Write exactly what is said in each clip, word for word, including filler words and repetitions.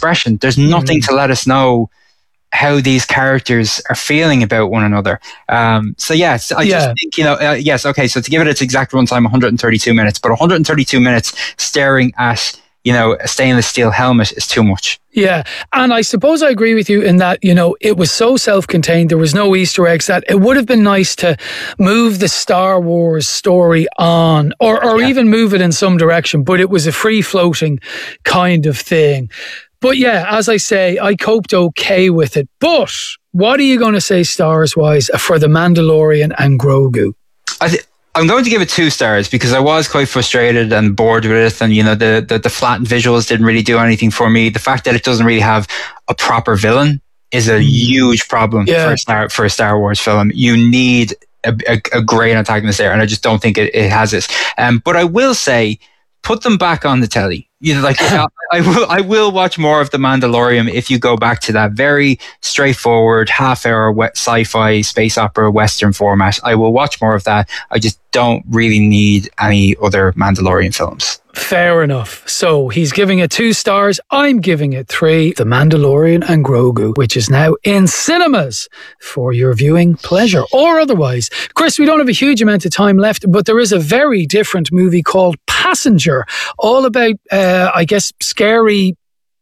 expression. There's nothing mm. to let us know how these characters are feeling about one another. Um, so yes, I yeah. just think, you know, uh, yes, okay, so to give it its exact runtime, one hundred thirty-two minutes, but one hundred thirty-two minutes staring at, you know, a stainless steel helmet is too much. Yeah, and I suppose I agree with you in that, you know, it was so self-contained, there was no Easter eggs, that it would have been nice to move the Star Wars story on, or, or yeah. even move it in some direction, but it was a free-floating kind of thing. But yeah, as I say, I coped okay with it. But what are you going to say stars-wise for The Mandalorian and Grogu? I th- I'm going to give it two stars because I was quite frustrated and bored with it, and you know the, the the flattened visuals didn't really do anything for me. The fact that it doesn't really have a proper villain is a huge problem yeah. for a Star for a Star Wars film. You need a, a, a great antagonist there, and I just don't think it, it has it. Um, but I will say, put them back on the telly. You know, like I, I will, I will watch more of The Mandalorian if you go back to that very straightforward half-hour sci-fi space opera western format. I will watch more of that. I just don't really need any other Mandalorian films. Fair enough. So he's giving it two stars. I'm giving it three. The Mandalorian and Grogu, which is now in cinemas for your viewing pleasure or otherwise. Chris, we don't have a huge amount of time left, but there is a very different movie called Passenger, all about, uh, I guess, scary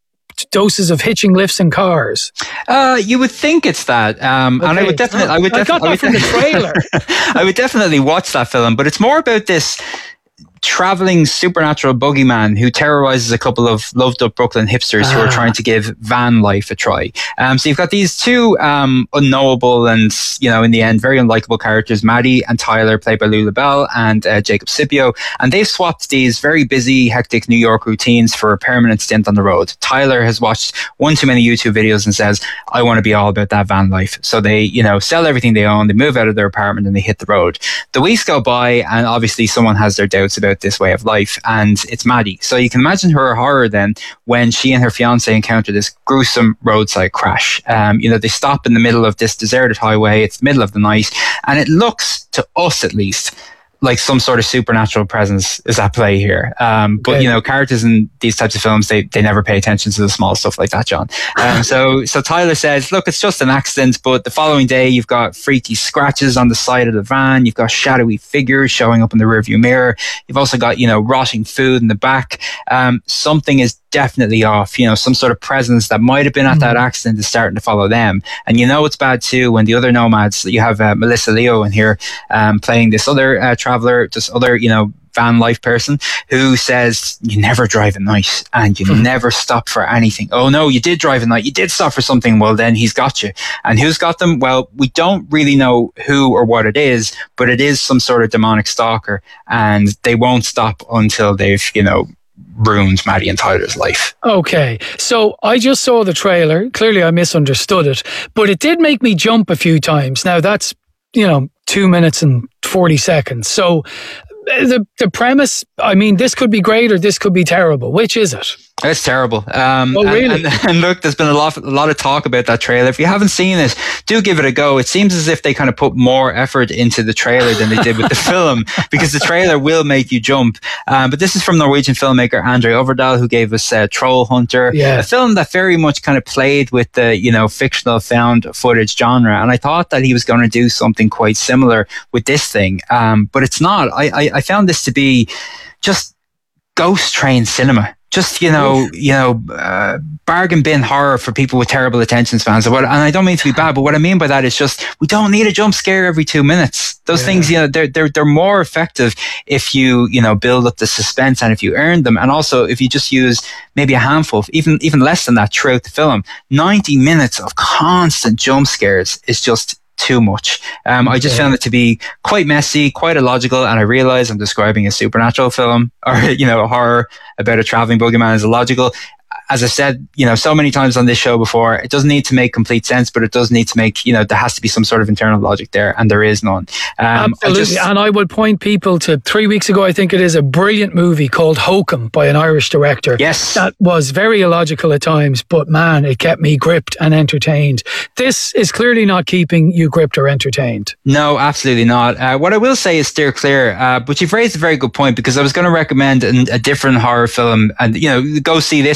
doses of hitching lifts and cars. Uh, you would think it's that, um, okay. and I would definitely, I would definitely, I got that from the trailer. I would definitely watch that film, but it's more about this traveling supernatural boogeyman who terrorizes a couple of loved up Brooklyn hipsters ah. who are trying to give van life a try. Um, so you've got these two um, unknowable and, you know, in the end, very unlikable characters, Maddie and Tyler, played by Lou LaBelle and uh, Jacob Scipio. And they've swapped these very busy, hectic New York routines for a permanent stint on the road. Tyler has watched one too many YouTube videos and says, I want to be all about that van life. So they, you know, sell everything they own, they move out of their apartment and they hit the road. The weeks go by and obviously someone has their doubts about this way of life, and it's Maddie. So you can imagine her horror then when she and her fiance encounter this gruesome roadside crash. Um, you know, they stop in the middle of this deserted highway. It's the middle of the night, and it looks, to us at least, like some sort of supernatural presence is at play here. Um, but, okay. you know, characters in these types of films, they, they never pay attention to the small stuff like that, John. Um, so, so Tyler says, look, it's just an accident, but the following day you've got freaky scratches on the side of the van. You've got shadowy figures showing up in the rearview mirror. You've also got, you know, rotting food in the back. Um, something is definitely off. You know, some sort of presence that might have been at that accident is starting to follow them. And you know it's bad too when the other nomads, you have uh, Melissa Leo in here um, playing this other uh, traveler, this other, you know, van life person who says, you never drive at night and you mm-hmm. never stop for anything. Oh no, you did drive at night. You did stop for something. Well, then he's got you. And who's got them? Well, we don't really know who or what it is, but it is some sort of demonic stalker, and they won't stop until they've, you know, ruined Maddie and Tyler's life. Okay, so I just saw the trailer. Clearly I misunderstood it, but it did make me jump a few times. Now that's, you know, two minutes and forty seconds. So the the premise, I mean, this could be great or this could be terrible. Which is it? It's terrible. Um, oh, really? And, and, and look, there's been a lot, a lot of talk about that trailer. If you haven't seen it, do give it a go. It seems as if they kind of put more effort into the trailer than they did with the film, because the trailer will make you jump. Um, but this is from Norwegian filmmaker Andre Overdal, who gave us uh, Troll Hunter, yeah. a film that very much kind of played with the, you know, fictional found footage genre. And I thought that he was going to do something quite similar with this thing. Um, but it's not. I, I, I found this to be just ghost train cinema. Just, you know, you know, uh, bargain bin horror for people with terrible attention spans. And I don't mean to be bad, but what I mean by that is just, we don't need a jump scare every two minutes. Those yeah. things, you know, they're, they're, they're more effective if you, you know, build up the suspense and if you earn them. And also if you just use maybe a handful, even, even less than that throughout the film. ninety minutes of constant jump scares is just too much. Um, I just yeah. found it to be quite messy, quite illogical, and I realize I'm describing a supernatural film or, you know, a horror about a traveling boogeyman is illogical. As I've said, you know, so many times on this show before, it doesn't need to make complete sense, but it does need to make, you know, there has to be some sort of internal logic there, and there is none. Um, Absolutely. I just, and I would point people to three weeks ago, I think it is, a brilliant movie called Hokum by an Irish director. Yes. That was very illogical at times, but man, it kept me gripped and entertained. This is clearly not keeping you gripped or entertained. No, absolutely not. Uh, what I will say is steer clear, uh, but you've raised a very good point, because I was going to recommend an, a different horror film and, you know, go see this instead of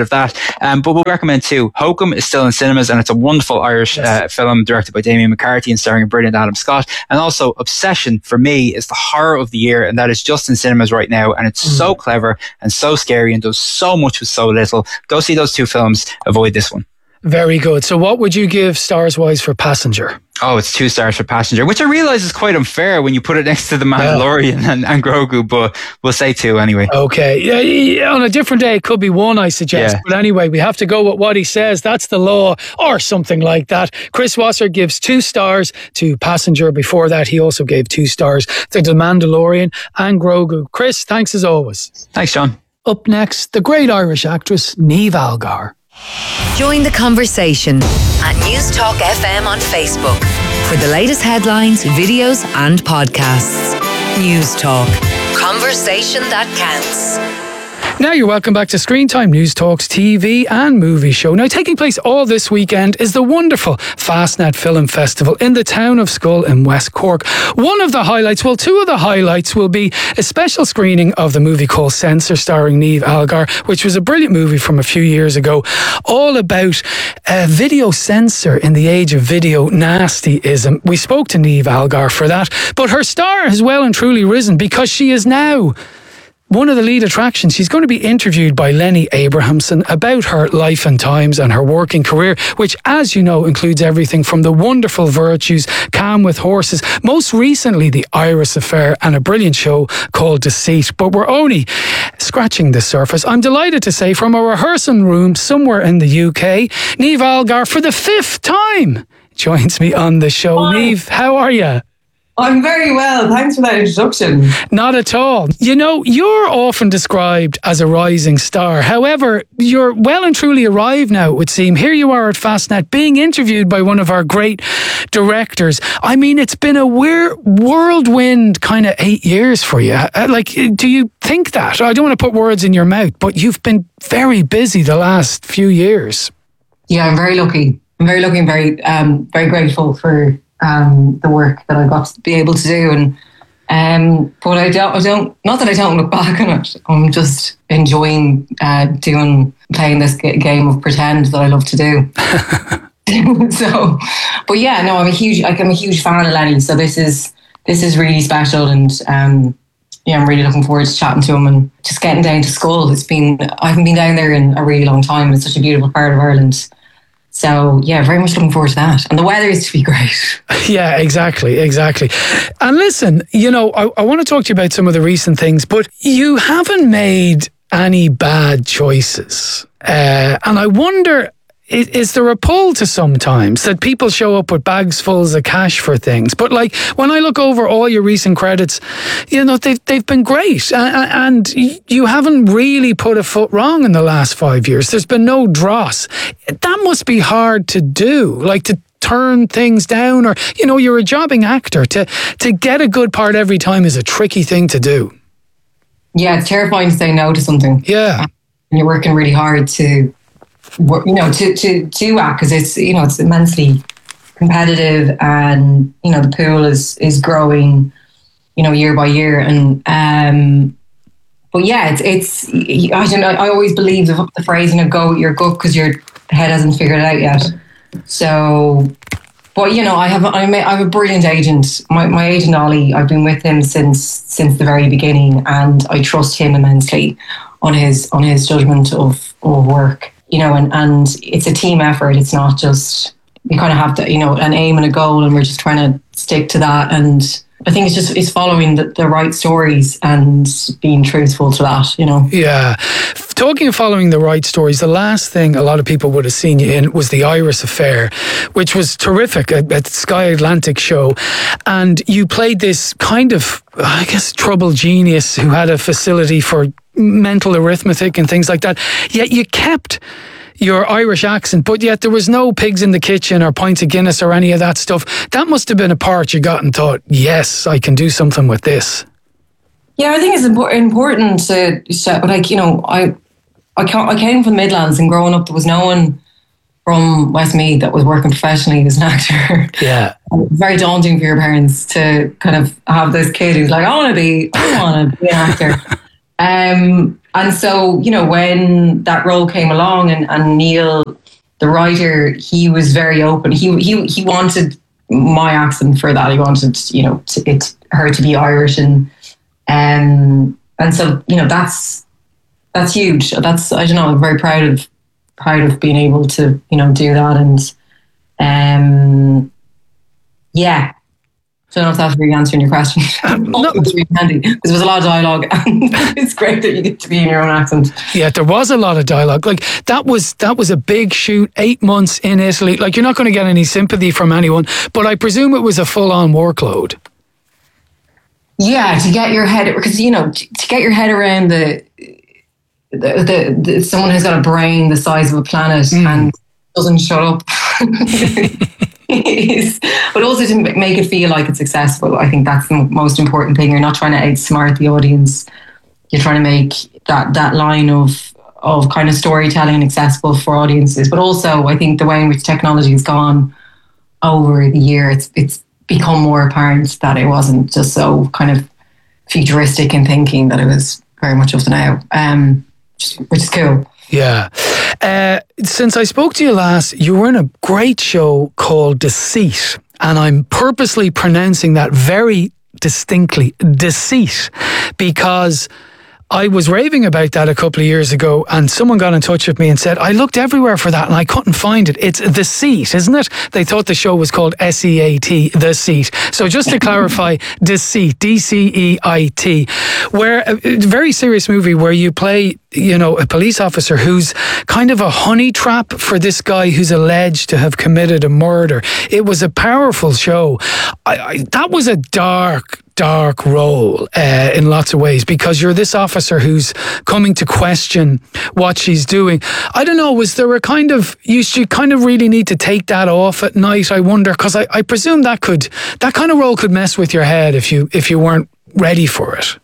of that. Um, but we'll recommend too. Hokum is still in cinemas, and it's a wonderful Irish Yes. uh, film directed by Damien McCarthy and starring a brilliant Adam Scott. And also Obsession, for me, is the horror of the year, and that is just in cinemas right now. And it's mm. so clever and so scary and does so much with so little. Go see those two films. Avoid this one. Very good. So what would you give stars-wise for Passenger? Oh, it's two stars for Passenger, which I realise is quite unfair when you put it next to The Mandalorian yeah. and, and Grogu, but we'll say two anyway. Okay. Yeah, on a different day, it could be one, I suggest. Yeah. But anyway, we have to go with what he says. That's the law, or something like that. Chris Wasser gives two stars to Passenger. Before that, he also gave two stars to The Mandalorian and Grogu. Chris, thanks as always. Thanks, John. Up next, the great Irish actress, Niamh Algar. Join the conversation at News Talk F M on Facebook for the latest headlines, videos and podcasts. News Talk. Conversation that counts. Now you're welcome back to Screen Time, News Talk's T V and movie show. Now, taking place all this weekend is the wonderful Fastnet Film Festival in the town of Schull in West Cork. One of the highlights, well, two of the highlights will be a special screening of the movie called Censor, starring Niamh Algar, which was a brilliant movie from a few years ago, all about uh, video censor in the age of video nastyism. We spoke to Niamh Algar for that, but her star has well and truly risen because she is now one of the lead attractions. She's going to be interviewed by Lenny Abrahamson about her life and times and her working career, which, as you know, includes everything from The Wonderful Virtues, Calm with Horses, most recently The Iris Affair, and a brilliant show called Deceit. But we're only scratching the surface. I'm delighted to say, from a rehearsal room somewhere in the U K, Niamh Algar, for the fifth time, joins me on the show. Hi. Niamh, how are you? I'm very well. Thanks for that introduction. Not at all. You know, you're often described as a rising star. However, you're well and truly arrived now, it would seem. Here you are at Fastnet being interviewed by one of our great directors. I mean, it's been a weird whirlwind kind of eight years for you. Like, do you think that? I don't want to put words in your mouth, but you've been very busy the last few years. Yeah, I'm very lucky. I'm very lucky and very, um, very grateful for Um, the work that I got to be able to do, and um, but I don't, I don't, not that I don't look back on it. I'm just enjoying uh, doing, playing this g- game of pretend that I love to do. So, but yeah, no, I'm a huge, like, I'm a huge fan of Lenny. So this is this is really special, and um, yeah, I'm really looking forward to chatting to him and just getting down to Schull. It's been, I haven't been down there in a really long time, and it's such a beautiful part of Ireland. So, yeah, very much looking forward to that. And the weather is to be great. Yeah, exactly, exactly. And listen, you know, I, I want to talk to you about some of the recent things, but you haven't made any bad choices. Uh, and I wonder, is, is there a pull to sometimes that people show up with bags full of cash for things? But like, when I look over all your recent credits, you know, they've, they've been great. And, and you haven't really put a foot wrong in the last five years. There's been no dross. That must be hard to do, like to turn things down, or, you know, you're a jobbing actor. To, to get a good part every time is a tricky thing to do. Yeah, it's terrifying to say no to something. Yeah. And you're working really hard to, you know, to, to, to act, because it's, you know, it's immensely competitive, and, you know, the pool is, is growing, you know, year by year. And, um, but yeah, it's, it's, I don't know, I always believe the, the phrase, you know, go with your gut, because your head hasn't figured it out yet. So, but, you know, I have, I'm a, I have a brilliant agent. My, my agent, Ollie, I've been with him since, since the very beginning, and I trust him immensely on his, on his judgment of, of work. You know, and, and it's a team effort. It's not just, we kind of have to, you know, an aim and a goal, and we're just trying to stick to that. And I think it's just, it's following the, the right stories and being truthful to that, you know. Yeah. Talking of following the right stories, the last thing a lot of people would have seen you in was The Iris Affair, which was terrific at, at Sky Atlantic show. And you played this kind of, I guess, troubled genius who had a facility for mental arithmetic and things like that. Yet you kept your Irish accent, but yet there was no pigs in the kitchen or pints of Guinness or any of that stuff. That must have been a part you got and thought, yes, I can do something with this. Yeah, I think it's important to, like, you know, I I came from the Midlands, and growing up there was no one from Westmeath that was working professionally as an actor. Yeah. Very daunting for your parents to kind of have this kid who's like, I want to be, I want to be an actor. Um, and so, you know, when that role came along, and, and Neil, the writer, he was very open. He he he wanted my accent for that. He wanted, you know, to, it her to be Irish, and um, and so, you know, that's that's huge. That's, I don't know. I'm very proud of proud of being able to, you know, do that, and um, yeah. I don't know if that's really answering your question. Um, no. It was really handy because there was a lot of dialogue, and it's great that you get to be in your own accent. Yeah, there was a lot of dialogue. Like that was that was a big shoot, eight months in Italy. Like, you're not going to get any sympathy from anyone, but I presume it was a full-on workload. Yeah, to get your head, because, you know, to, to get your head around the the, the, the someone who's got a brain the size of a planet mm. and doesn't shut up. Is, but also to make it feel like it's accessible. I think that's the most important thing. You're not trying to outsmart the audience. You're trying to make that that line of of kind of storytelling accessible for audiences. But also, I think the way in which technology has gone over the year, it's it's become more apparent that it wasn't just so kind of futuristic in thinking, that it was very much of the now, um, which, which is cool. Yeah. Uh, since I spoke to you last, you were in a great show called Deceit, and I'm purposely pronouncing that very distinctly, Deceit, because I was raving about that a couple of years ago, and someone got in touch with me and said, I looked everywhere for that and I couldn't find it. It's The Seat, isn't it? They thought the show was called S E A T, The Seat. So just to clarify, Deceit, D C E I T, where a very serious movie where you play, you know, a police officer who's kind of a honey trap for this guy who's alleged to have committed a murder. It was a powerful show. I, I, that was a dark, dark role uh, in lots of ways, because you're this officer who's coming to question what she's doing. I don't know, was there a kind of, you should kind of really need to take that off at night, I wonder, because I, I presume that could, that kind of role could mess with your head if you if you weren't ready for it.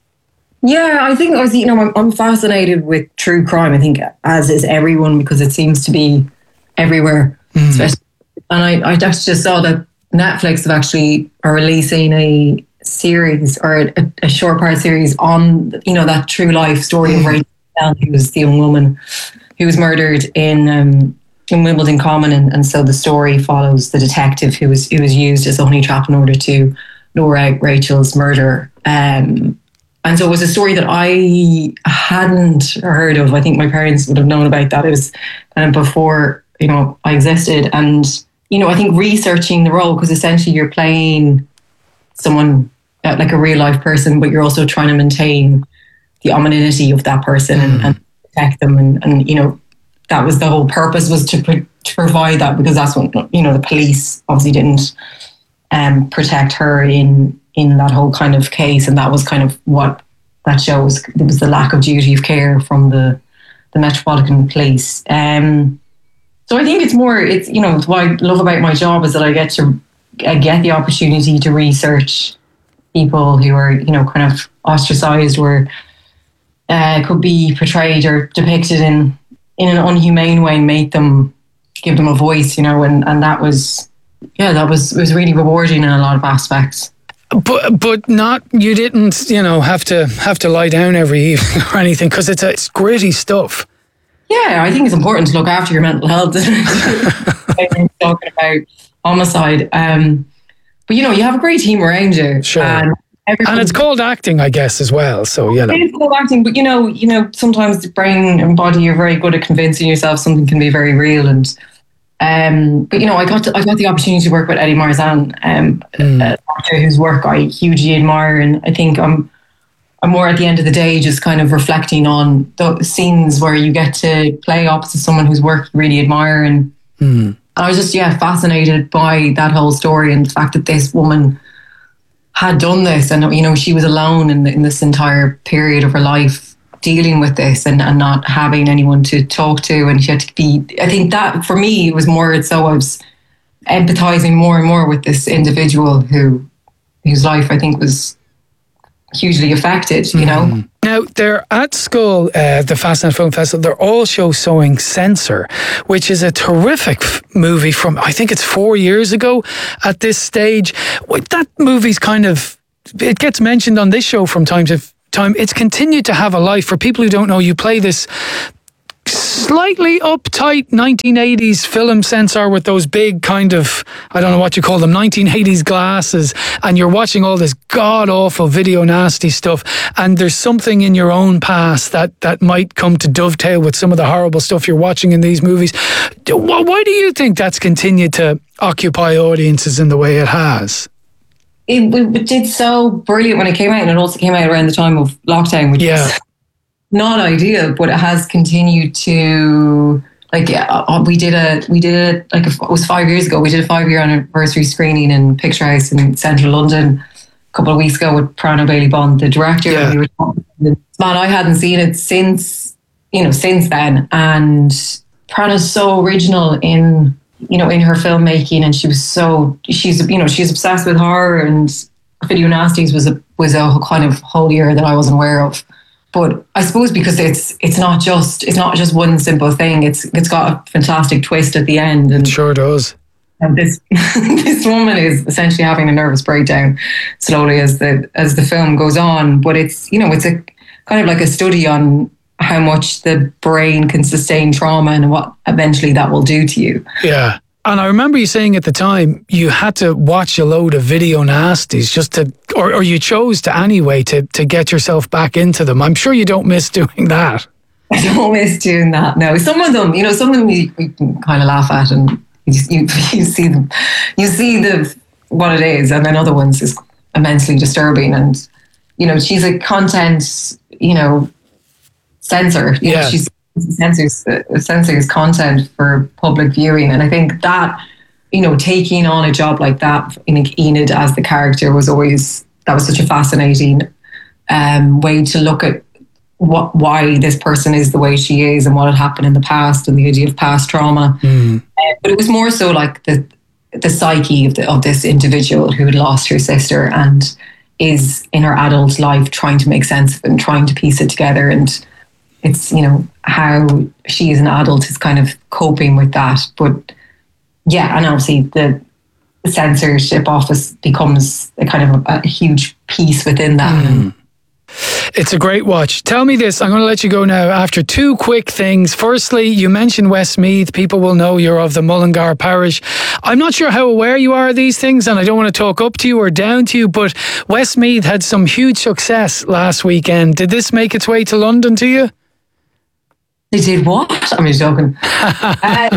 Yeah, I think I was, you know, I'm, I'm fascinated with true crime, I think, as is everyone, because it seems to be everywhere. Mm. And I, I actually just saw that Netflix have actually are releasing a series, or a, a short part series on, you know, that true life story of Rachel Bell, who was the young woman who was murdered in um, in Wimbledon Common, and, and so the story follows the detective who was who was used as a honey trap in order to lure out Rachel's murder. Um, and so it was a story that I hadn't heard of. I think my parents would have known about that. It was kind of before, you know, I existed, and you know, I think researching the role, because essentially you're playing someone uh, like a real life person, but you're also trying to maintain the anonymity of that person mm. and, and protect them. And, and, you know, that was the whole purpose, was to, pro- to provide that, because that's what, you know, the police obviously didn't um, protect her in, in that whole kind of case. And that was kind of what that shows. It was the lack of duty of care from the, the Metropolitan Police. Um, so I think it's more, it's, you know, what I love about my job is that I get to I get the opportunity to research people who are, you know, kind of ostracized, or uh, could be portrayed or depicted in, in an unhumane way, and make them, give them a voice, you know, and, and that was, yeah, that was, was really rewarding in a lot of aspects. But but not, you didn't, you know, have to have to lie down every evening or anything, because it's, it's gritty stuff. Yeah, I think it's important to look after your mental health. Talking about homicide, um, but you know, you have a great team around you. Sure. And, and it's called acting, I guess, as well. So you know, it's called acting, but you know, you know, sometimes the brain and body are very good at convincing yourself something can be very real. And um, but you know, I got to, I got the opportunity to work with Eddie Marsan, um, mm. an actor whose work I hugely admire, and I think I'm I'm more at the end of the day just kind of reflecting on the scenes where you get to play opposite someone whose work you really admire. And mm. I was just, yeah, fascinated by that whole story, and the fact that this woman had done this, and, you know, she was alone in, in this entire period of her life dealing with this, and, and not having anyone to talk to. And she had to be, I think that for me, it was more, so I was empathizing more and more with this individual who, whose life I think was hugely affected, you know. Mm. Now, they're at Skull, uh, the Fastnet Film Festival, they're also showing Censor, which is a terrific f- movie from, I think it's four years ago at this stage. That movie's kind of, it gets mentioned on this show from time to time, it's continued to have a life. For people who don't know, you play this slightly uptight nineteen eighties film censor with those big kind of, I don't know what you call them, nineteen eighties glasses, and you're watching all this god-awful video nasty stuff, and there's something in your own past that, that might come to dovetail with some of the horrible stuff you're watching in these movies. Why do you think that's continued to occupy audiences in the way it has? It, it did so brilliant when it came out, and it also came out around the time of lockdown, which yeah. was not ideal, but it has continued to, like, uh, we did a, we did a, like, a, it was five years ago, we did a five year anniversary screening in Picture House in central London a couple of weeks ago with Prana Bailey Bond, the director. Yeah. And we were, man, I hadn't seen it since, you know, since then. And Prana's so original in, you know, in her filmmaking, and she was so, she's, you know, she's obsessed with horror, and Video Nasties was a, was a kind of whole year that I wasn't aware of. But I suppose because it's it's not just it's not just one simple thing. It's it's got a fantastic twist at the end, and it sure does. And this this woman is essentially having a nervous breakdown slowly as the as the film goes on. But it's, you know, it's a kind of like a study on how much the brain can sustain trauma and what eventually that will do to you. Yeah. And I remember you saying at the time you had to watch a load of Video Nasties just to, or, or you chose to anyway, to, to get yourself back into them. I'm sure you don't miss doing that. I don't miss doing that, no. Some of them, you know, some of them you, you can kind of laugh at, and you, you, you see them, you see the what it is, and then other ones is immensely disturbing. And, you know, she's a content, you know, censor. You yeah. know, she's censors uh, censors content for public viewing, and I think that, you know, taking on a job like that, in Enid as the character, was always, that was such a fascinating um, way to look at what why this person is the way she is and what had happened in the past, and the idea of past trauma. Mm. Uh, but it was more so like the the psyche of the, of this individual who had lost her sister and is in her adult life trying to make sense of it and trying to piece it together. And it's, you know, how she as an adult is kind of coping with that. But yeah, and obviously the censorship office becomes a kind of a, a huge piece within that. Mm. It's a great watch. Tell me this, I'm going to let you go now after two quick things. Firstly, you mentioned Westmeath. People will know you're of the Mullingar parish. I'm not sure how aware you are of these things, and I don't want to talk up to you or down to you, but Westmeath had some huge success last weekend. Did this make its way to London to you? They did what? I'm just joking. uh,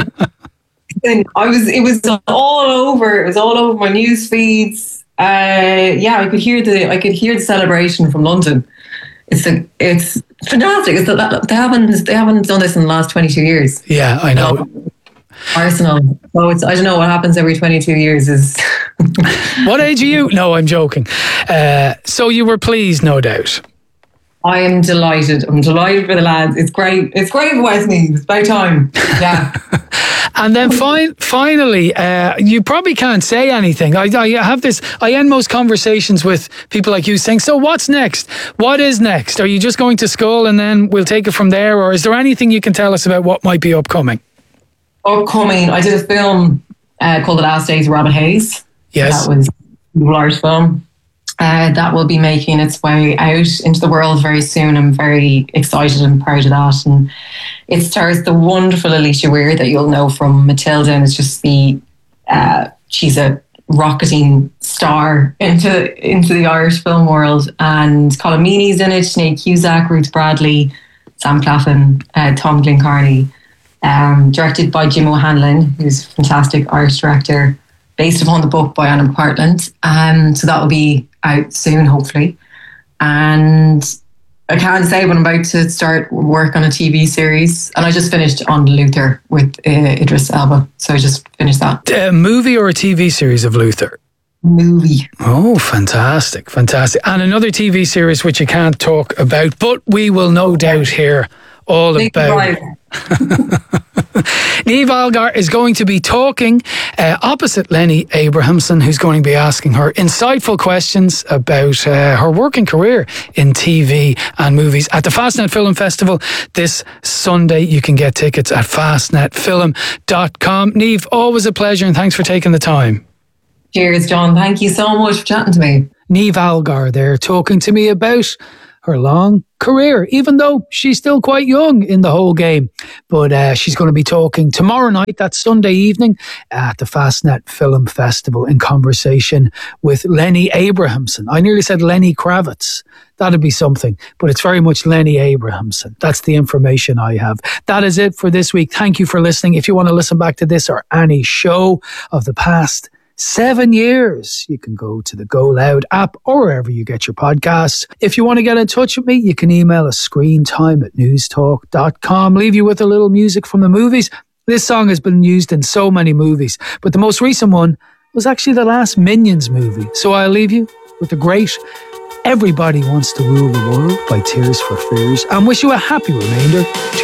I was. It was all over. It was all over my news feeds. Uh, yeah, I could hear the. I could hear the celebration from London. It's a. It's fantastic. It's the, they haven't. They haven't done this in the last twenty-two years. Yeah, I know. Arsenal. So it's. I don't know what happens every twenty-two years. Is. What age are you? No, I'm joking. Uh, so you were pleased, no doubt. I am delighted. I'm delighted for the lads. It's great. It's great for Westmeath. It's about time. Yeah. And then fin- finally, uh, you probably can't say anything. I, I have this, I end most conversations with people like you saying, so what's next? What is next? Are you just going to school and then we'll take it from there? Or is there anything you can tell us about what might be upcoming? Upcoming. I did a film uh, called The Last Days of Rabbit Haze. Yes. That was a large film. Uh, that will be making its way out into the world very soon. I'm very excited and proud of that. And it stars the wonderful Alicia Weir that you'll know from Matilda, and it's just the uh, she's a rocketing star into into the Irish film world. And Colin Meaney's in it, Sinead Cusack, Ruth Bradley, Sam Claflin, uh, Tom Glencarney. Um, directed by Jim O'Hanlon, who's a fantastic Irish director, based upon the book by Anna McPartland. Um, so that will be out soon, hopefully. And I can't say, but I'm about to start work on a T V series. And I just finished on Luther with uh, Idris Elba. So I just finished that. A movie or a T V series of Luther? Movie. Oh, fantastic, fantastic. And another T V series which you can't talk about, but we will no doubt hear all Big about. Niamh Algar is going to be talking uh, opposite Lenny Abrahamson, who's going to be asking her insightful questions about uh, her working career in T V and movies at the Fastnet Film Festival this Sunday. You can get tickets at fastnet film dot com. Niamh, always a pleasure, and thanks for taking the time. Cheers, John. Thank you so much for chatting to me. Niamh Algar there talking to me about her long career, even though she's still quite young in the whole game. But uh, she's going to be talking tomorrow night, that Sunday evening, at the Fastnet Film Festival, in conversation with Lenny Abrahamson. I nearly said Lenny Kravitz. That'd be something, but it's very much Lenny Abrahamson. That's the information I have. That is it for this week. Thank you for listening. If you want to listen back to this or any show of the past seven years, you can go to the Go Loud app or wherever you get your podcasts. If you want to get in touch with me, you can email us screentime at newstalk dot com. Leave you with a little music from the movies. This song has been used in so many movies, but the most recent one was actually the last Minions movie. So I'll leave you with the great Everybody Wants to Rule the World by Tears for Fears and wish you a happy remainder